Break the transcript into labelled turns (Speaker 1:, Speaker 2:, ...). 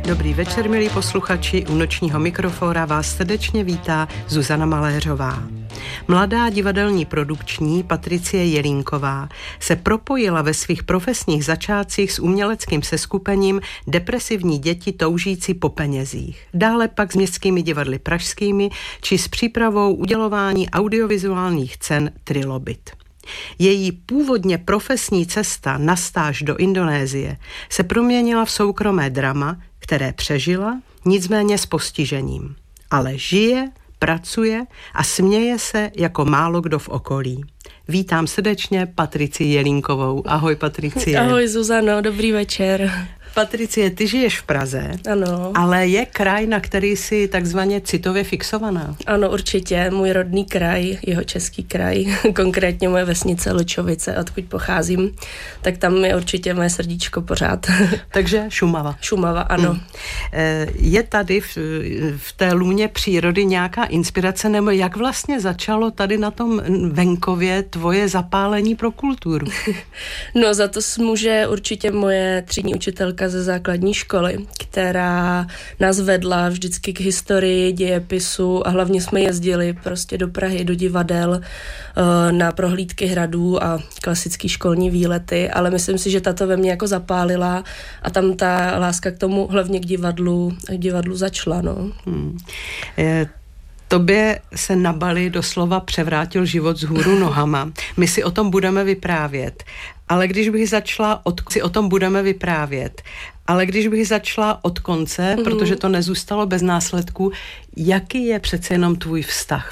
Speaker 1: Dobrý večer, milí posluchači, u nočního mikrofóra vás srdečně vítá Zuzana Maléřová. Mladá divadelní produkční Patricie Jelínková se propojila ve svých profesních začátcích s uměleckým seskupením Depresivní děti toužící po penězích. Dále pak s městskými divadly pražskými či s přípravou udělování audiovizuálních cen Trilobit. Její původně profesní cesta na stáž do Indonésie se proměnila v soukromé drama, které přežila, nicméně s postižením. Ale žije, pracuje a směje se jako málo kdo v okolí. Vítám srdečně Patricii Jelínkovou. Ahoj, Patricie.
Speaker 2: Ahoj, Zuzano, dobrý večer.
Speaker 1: Patricie, ty žiješ v Praze,
Speaker 2: ano.
Speaker 1: Ale je kraj, na který jsi takzvaně citově fixovaná.
Speaker 2: Ano, určitě, můj rodný kraj, Jihočeský kraj, konkrétně moje vesnice Lučovice, odkud pocházím, tak tam je určitě moje srdíčko pořád.
Speaker 1: Takže Šumava.
Speaker 2: Šumava, ano.
Speaker 1: Je tady v té lůně přírody nějaká inspirace, nebo jak vlastně začalo tady na tom venkově tvoje zapálení pro kulturu?
Speaker 2: No, za to může určitě moje třídní učitelka ze základní školy, která nás vedla vždycky k historii, dějepisu a hlavně jsme jezdili prostě do Prahy, do divadel, na prohlídky hradů a klasický školní výlety, ale myslím si, že tato ve mně jako zapálila a tam ta láska k tomu, hlavně k divadlu začala, no.
Speaker 1: Tobě se na Bali doslova převrátil život vzhůru nohama. My si o tom budeme vyprávět. Ale když bych začala od konce, protože to nezůstalo bez následků, jaký je přece jenom tvůj vztah